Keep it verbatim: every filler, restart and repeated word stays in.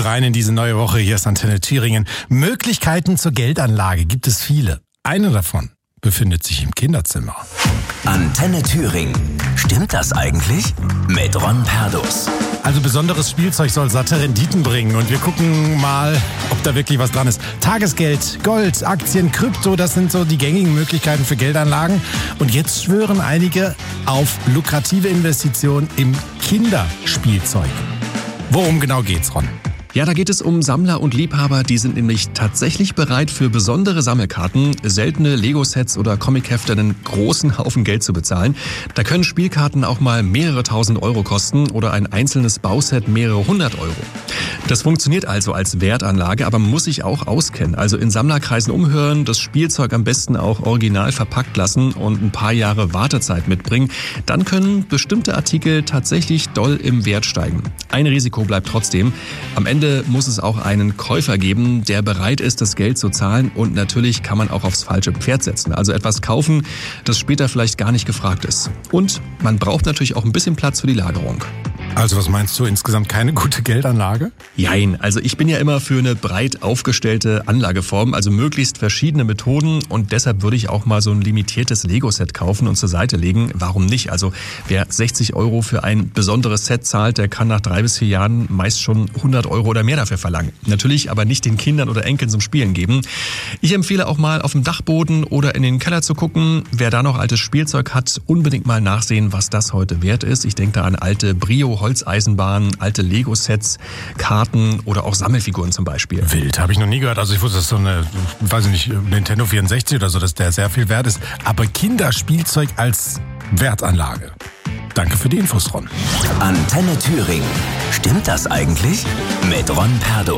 rein in diese neue Woche. Hier ist Antenne Thüringen. Möglichkeiten zur Geldanlage gibt es viele. Eine davon befindet sich im Kinderzimmer. Antenne Thüringen. Stimmt das eigentlich? Mit Ron Perdus. Also besonderes Spielzeug soll satte Renditen bringen und wir gucken mal, ob da wirklich was dran ist. Tagesgeld, Gold, Aktien, Krypto, das sind so die gängigen Möglichkeiten für Geldanlagen. Und jetzt schwören einige auf lukrative Investitionen im Kinderspielzeug. Worum genau geht's, Ron? Ja, da geht es um Sammler und Liebhaber, die sind nämlich tatsächlich bereit, für besondere Sammelkarten, seltene Lego-Sets oder Comichefte einen großen Haufen Geld zu bezahlen. Da können Spielkarten auch mal mehrere tausend Euro kosten oder ein einzelnes Bauset mehrere hundert Euro. Das funktioniert also als Wertanlage, aber man muss sich auch auskennen. Also in Sammlerkreisen umhören, das Spielzeug am besten auch original verpackt lassen und ein paar Jahre Wartezeit mitbringen. Dann können bestimmte Artikel tatsächlich doll im Wert steigen. Ein Risiko bleibt trotzdem. Am Ende muss es auch einen Käufer geben, der bereit ist, das Geld zu zahlen, und natürlich kann man auch aufs falsche Pferd setzen. Also etwas kaufen, das später vielleicht gar nicht gefragt ist. Und man braucht natürlich auch ein bisschen Platz für die Lagerung. Also was meinst du, insgesamt keine gute Geldanlage? Jein, also ich bin ja immer für eine breit aufgestellte Anlageform, also möglichst verschiedene Methoden, und deshalb würde ich auch mal so ein limitiertes Lego-Set kaufen und zur Seite legen. Warum nicht? Also wer sechzig Euro für ein besonderes Set zahlt, der kann nach drei bis vier Jahren meist schon hundert Euro oder mehr dafür verlangen. Natürlich aber nicht den Kindern oder Enkeln zum Spielen geben. Ich empfehle auch mal auf dem Dachboden oder in den Keller zu gucken. Wer da noch altes Spielzeug hat, unbedingt mal nachsehen, was das heute wert ist. Ich denke da an alte Brio Holzeisenbahnen, alte Lego-Sets, Karten oder auch Sammelfiguren zum Beispiel. Wild, habe ich noch nie gehört. Also ich wusste, das ist so eine, weiß ich nicht, Nintendo vierundsechzig oder so, dass der sehr viel wert ist. Aber Kinderspielzeug als Wertanlage. Danke für die Infos, Ron. Antenne Thüringen. Stimmt das eigentlich? Mit Ron Perdus.